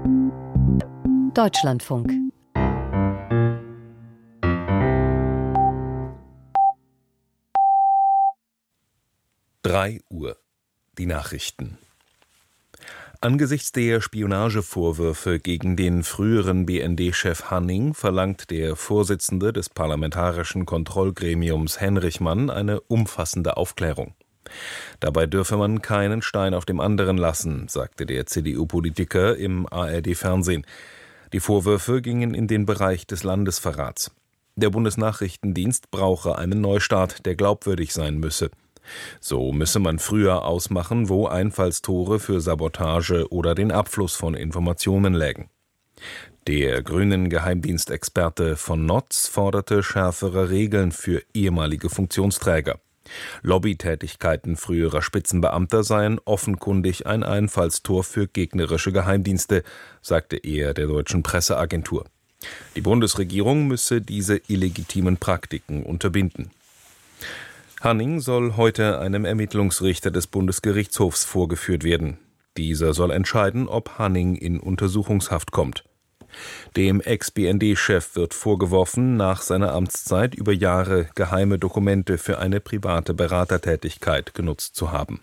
Deutschlandfunk. Drei Uhr. Die Nachrichten. Angesichts der Spionagevorwürfe gegen den früheren BND-Chef Hanning verlangt der Vorsitzende des Parlamentarischen Kontrollgremiums Henrichmann eine umfassende Aufklärung. Dabei dürfe man keinen Stein auf dem anderen lassen, sagte der CDU-Politiker im ARD-Fernsehen. Die Vorwürfe gingen in den Bereich des Landesverrats. Der Bundesnachrichtendienst brauche einen Neustart, der glaubwürdig sein müsse. So müsse man früher ausmachen, wo Einfallstore für Sabotage oder den Abfluss von Informationen lägen. Der grünen Geheimdienstexperte von Notz forderte schärfere Regeln für ehemalige Funktionsträger. Lobbytätigkeiten früherer Spitzenbeamter seien offenkundig ein Einfallstor für gegnerische Geheimdienste, sagte er der deutschen Presseagentur. Die Bundesregierung müsse diese illegitimen Praktiken unterbinden. Hanning soll heute einem Ermittlungsrichter des Bundesgerichtshofs vorgeführt werden. Dieser soll entscheiden, ob Hanning in Untersuchungshaft kommt. Dem Ex-BND-Chef wird vorgeworfen, nach seiner Amtszeit über Jahre geheime Dokumente für eine private Beratertätigkeit genutzt zu haben.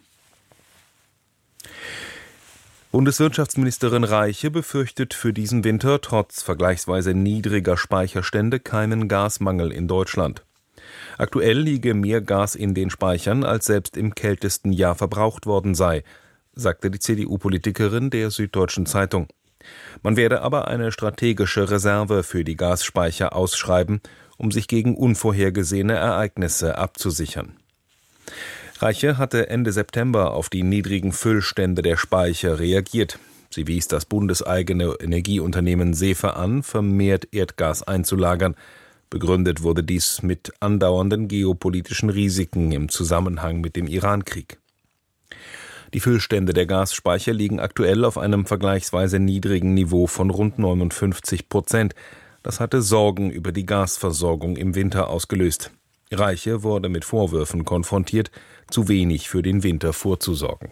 Bundeswirtschaftsministerin Reiche befürchtet für diesen Winter trotz vergleichsweise niedriger Speicherstände keinen Gasmangel in Deutschland. Aktuell liege mehr Gas in den Speichern, als selbst im kältesten Jahr verbraucht worden sei, sagte die CDU-Politikerin der Süddeutschen Zeitung. Man werde aber eine strategische Reserve für die Gasspeicher ausschreiben, um sich gegen unvorhergesehene Ereignisse abzusichern. Reiche hatte Ende September auf die niedrigen Füllstände der Speicher reagiert. Sie wies das bundeseigene Energieunternehmen SEFE an, vermehrt Erdgas einzulagern. Begründet wurde dies mit andauernden geopolitischen Risiken im Zusammenhang mit dem Iran-Krieg. Die Füllstände der Gasspeicher liegen aktuell auf einem vergleichsweise niedrigen Niveau von rund 59%. Das hatte Sorgen über die Gasversorgung im Winter ausgelöst. Reiche wurde mit Vorwürfen konfrontiert, zu wenig für den Winter vorzusorgen.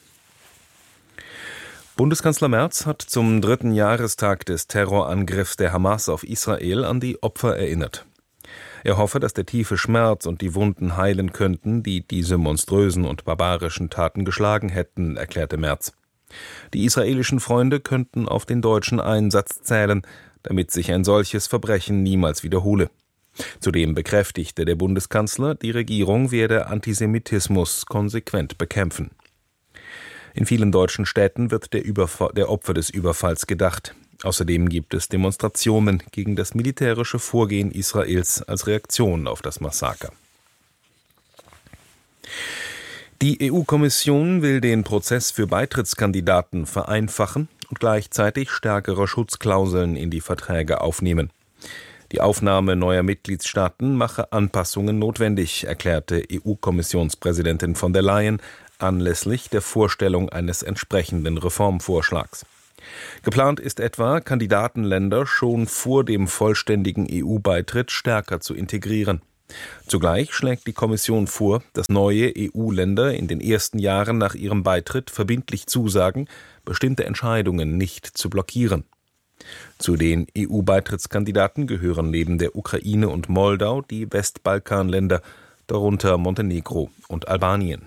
Bundeskanzler Merz hat zum 3. Jahrestag des Terrorangriffs der Hamas auf Israel an die Opfer erinnert. Er hoffe, dass der tiefe Schmerz und die Wunden heilen könnten, die diese monströsen und barbarischen Taten geschlagen hätten, erklärte Merz. Die israelischen Freunde könnten auf den deutschen Einsatz zählen, damit sich ein solches Verbrechen niemals wiederhole. Zudem bekräftigte der Bundeskanzler, die Regierung werde Antisemitismus konsequent bekämpfen. In vielen deutschen Städten wird der Opfer des Überfalls gedacht. Außerdem gibt es Demonstrationen gegen das militärische Vorgehen Israels als Reaktion auf das Massaker. Die EU-Kommission will den Prozess für Beitrittskandidaten vereinfachen und gleichzeitig stärkere Schutzklauseln in die Verträge aufnehmen. Die Aufnahme neuer Mitgliedstaaten mache Anpassungen notwendig, erklärte EU-Kommissionspräsidentin von der Leyen anlässlich der Vorstellung eines entsprechenden Reformvorschlags. Geplant ist etwa, Kandidatenländer schon vor dem vollständigen EU-Beitritt stärker zu integrieren. Zugleich schlägt die Kommission vor, dass neue EU-Länder in den ersten Jahren nach ihrem Beitritt verbindlich zusagen, bestimmte Entscheidungen nicht zu blockieren. Zu den EU-Beitrittskandidaten gehören neben der Ukraine und Moldau die Westbalkanländer, darunter Montenegro und Albanien.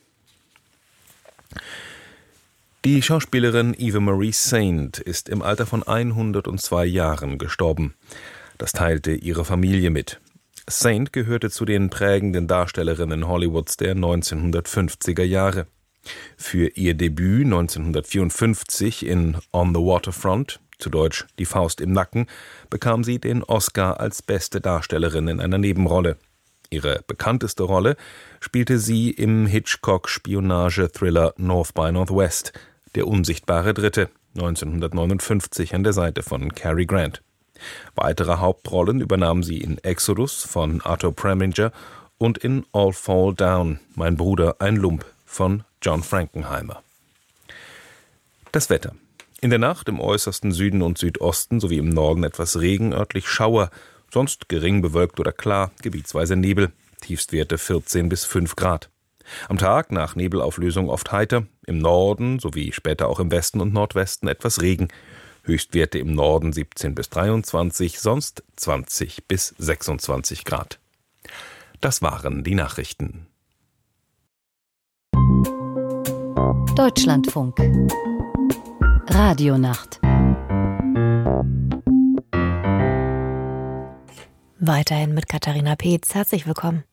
Die Schauspielerin Eva Marie Saint ist im Alter von 102 Jahren gestorben. Das teilte ihre Familie mit. Saint gehörte zu den prägenden Darstellerinnen Hollywoods der 1950er Jahre. Für ihr Debüt 1954 in On the Waterfront, zu Deutsch Die Faust im Nacken, bekam sie den Oscar als beste Darstellerin in einer Nebenrolle. Ihre bekannteste Rolle spielte sie im Hitchcock-Spionage-Thriller North by Northwest, Der unsichtbare Dritte, 1959 an der Seite von Cary Grant. Weitere Hauptrollen übernahm sie in Exodus von Arthur Preminger und in All Fall Down, Mein Bruder ein Lump von John Frankenheimer. Das Wetter. In der Nacht im äußersten Süden und Südosten sowie im Norden etwas Regen, örtlich Schauer, sonst gering bewölkt oder klar, gebietsweise Nebel, Tiefstwerte 14 bis 5 Grad. Am Tag nach Nebelauflösung oft heiter, im Norden sowie später auch im Westen und Nordwesten etwas Regen, Höchstwerte im Norden 17 bis 23, sonst 20 bis 26 Grad. Das waren die Nachrichten. Deutschlandfunk Radionacht. Weiterhin mit Katharina Peetz. Herzlich willkommen.